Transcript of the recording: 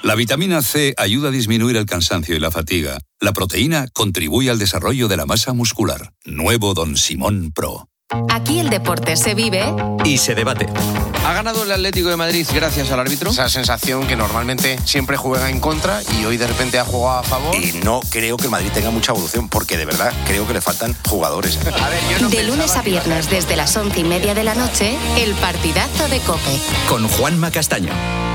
La vitamina C ayuda a disminuir el cansancio y la fatiga. La proteína contribuye al desarrollo de la masa muscular. Nuevo Don Simón Pro. Aquí el deporte se vive y se debate. ¿Ha ganado el Atlético de Madrid gracias al árbitro? Esa sensación que normalmente siempre juega en contra y hoy de repente ha jugado a favor. Y no creo que el Madrid tenga mucha evolución, porque de verdad creo que le faltan jugadores. De lunes a viernes desde las 11:30 de la noche, el partidazo de COPE. Con Juanma Castaño.